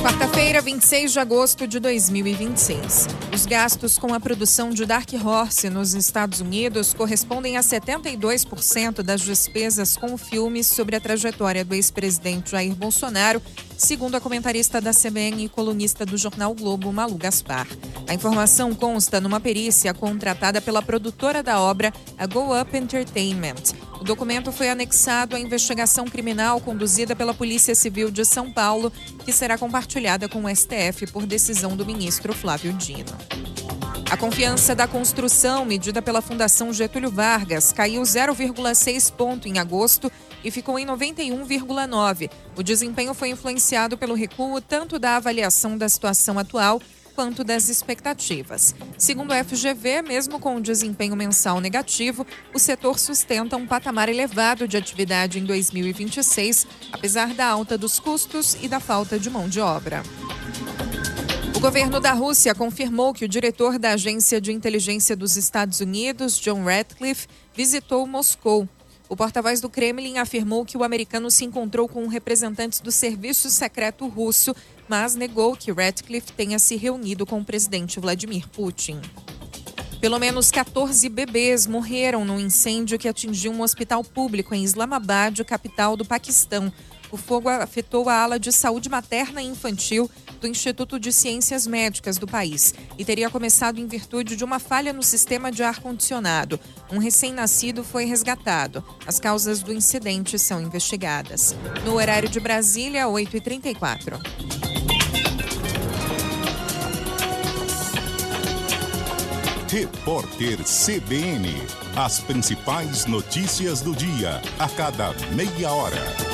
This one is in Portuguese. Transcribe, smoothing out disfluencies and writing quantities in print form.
Quarta-feira, 26 de agosto de 2026. Os gastos com a produção de Dark Horse nos Estados Unidos correspondem a 72% das despesas com o filme sobre a trajetória do ex-presidente Jair Bolsonaro, segundo a comentarista da CBN e colunista do jornal Globo, Malu Gaspar. A informação consta numa perícia contratada pela produtora da obra, a Go Up Entertainment. O documento foi anexado à investigação criminal conduzida pela Polícia Civil de São Paulo, que será compartilhada com o STF por decisão do ministro Flávio Dino. A confiança da construção, medida pela Fundação Getúlio Vargas, caiu 0,6 ponto em agosto e ficou em 91,9. O desempenho foi influenciado pelo recuo tanto da avaliação da situação atual quanto das expectativas. Segundo a FGV, mesmo com o desempenho mensal negativo, o setor sustenta um patamar elevado de atividade em 2026, apesar da alta dos custos e da falta de mão de obra. O governo da Rússia confirmou que o diretor da Agência de Inteligência dos Estados Unidos, John Ratcliffe, visitou Moscou. O porta-voz do Kremlin afirmou que o americano se encontrou com representantes do Serviço Secreto Russo, mas negou que Ratcliffe tenha se reunido com o presidente Vladimir Putin. Pelo menos 14 bebês morreram num incêndio que atingiu um hospital público em Islamabad, capital do Paquistão. O fogo afetou a ala de saúde materna e infantil do Instituto de Ciências Médicas do país e teria começado em virtude de uma falha no sistema de ar-condicionado. Um recém-nascido foi resgatado. As causas do incidente são investigadas. No horário de Brasília, 8h34. Repórter CBN. As principais notícias do dia, a cada meia hora.